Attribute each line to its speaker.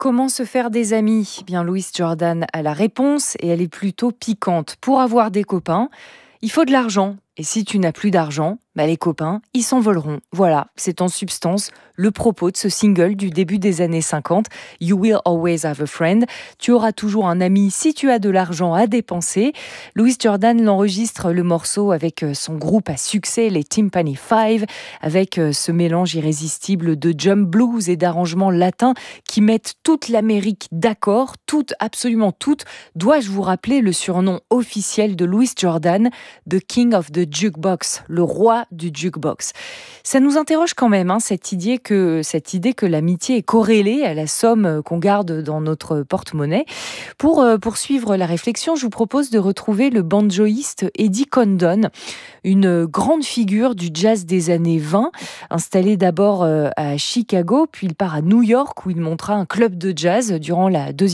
Speaker 1: comment se faire des amis ? Eh bien, Louis Jordan a la réponse et elle est plutôt piquante. Pour avoir des copains, il faut de l'argent. Et si tu n'as plus d'argent, les copains, ils s'envoleront. Voilà, c'est en substance le propos de ce single du début des années 50. You will always have a friend. Tu auras toujours un ami si tu as de l'argent à dépenser. Louis Jordan l'enregistre le morceau avec son groupe à succès, les Tympany Five, avec ce mélange irrésistible de jump blues et d'arrangements latins qui mettent toute l'Amérique d'accord, absolument toute. Dois-je vous rappeler le surnom officiel de Louis Jordan, The King of the Jukebox, le roi du jukebox. Ça nous interroge quand même, cette idée que l'amitié est corrélée à la somme qu'on garde dans notre porte-monnaie. Pour poursuivre la réflexion, je vous propose de retrouver le banjoïste Eddie Condon, une grande figure du jazz des années 20, installé d'abord à Chicago, puis il part à New York où il montra un club de jazz durant la Deuxième